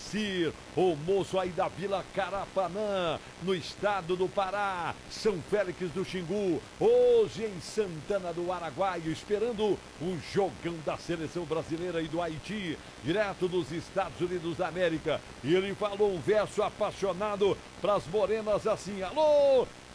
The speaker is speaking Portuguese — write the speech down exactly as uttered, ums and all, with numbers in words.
Moacir, o moço aí da Vila Carapanã, no estado do Pará, São Félix do Xingu, hoje em Santana do Araguaia, esperando um jogão da seleção brasileira e do Haiti, direto dos Estados Unidos da América. E ele falou um verso apaixonado para as morenas assim: alô,